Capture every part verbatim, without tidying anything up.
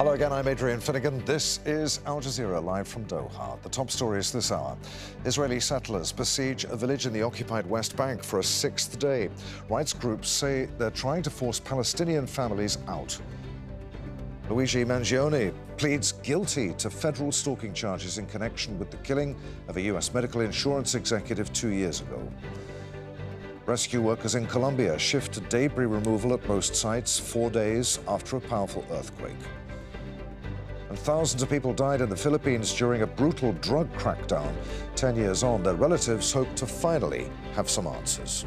Hello again, I'm Adrian Finnegan. This is Al Jazeera live from Doha. The top stories this hour. Israeli settlers besiege a village in the occupied West Bank for a sixth day. Rights groups say they're trying to force Palestinian families out. Luigi Mangione pleads guilty to federal stalking charges in connection with the killing of a U S medical insurance executive two years ago. Rescue workers in Colombia shift to debris removal at most sites four days after a powerful earthquake. And thousands of people died in the Philippines during a brutal drug crackdown. Ten years on, their relatives hope to finally have some answers.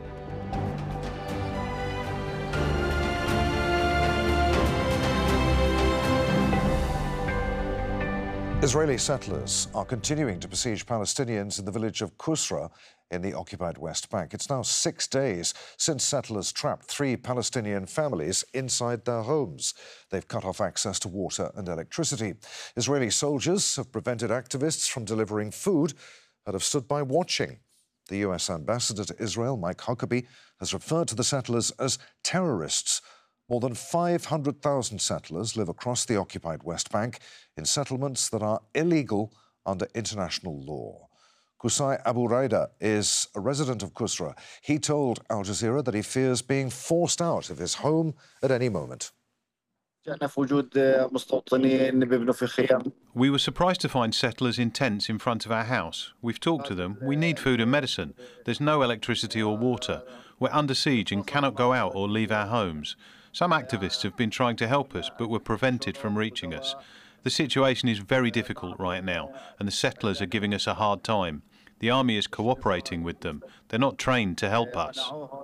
Israeli settlers are continuing to besiege Palestinians in the village of Kusra in the occupied West Bank. It's now six days since settlers trapped three Palestinian families inside their homes. They've cut off access to water and electricity. Israeli soldiers have prevented activists from delivering food and have stood by watching. The U S ambassador to Israel, Mike Huckabee, has referred to the settlers as terrorists. More than five hundred thousand settlers live across the occupied West Bank in settlements that are illegal under international law. Qusay Abu Raida is a resident of Kusra. He told Al Jazeera that he fears being forced out of his home at any moment. We were surprised to find settlers in tents in front of our house. We've talked to them. We need food and medicine. There's no electricity or water. We're under siege and cannot go out or leave our homes. Some activists have been trying to help us, but were prevented from reaching us. The situation is very difficult right now, and the settlers are giving us a hard time. The army is cooperating with them. They're not trained to help us.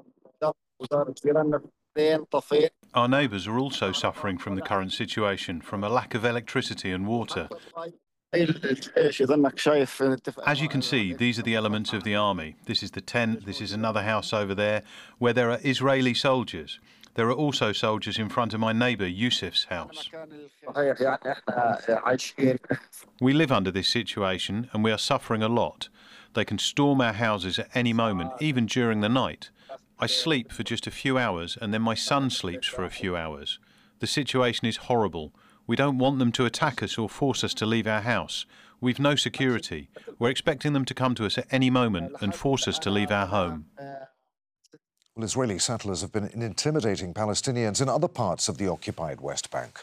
Our neighbours are also suffering from the current situation, from a lack of electricity and water. As you can see, these are the elements of the army. This is the tent, this is another house over there, where there are Israeli soldiers. There are also soldiers in front of my neighbour Yusuf's house. We live under this situation and we are suffering a lot. They can storm our houses at any moment, even during the night. I sleep for just a few hours and then my son sleeps for a few hours. The situation is horrible. We don't want them to attack us or force us to leave our house. We've no security. We're expecting them to come to us at any moment and force us to leave our home. Well, Israeli settlers have been intimidating Palestinians in other parts of the occupied West Bank.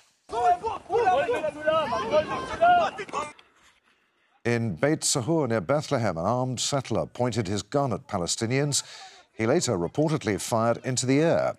In Beit Sahur near Bethlehem, an armed settler pointed his gun at Palestinians. He later reportedly fired into the air.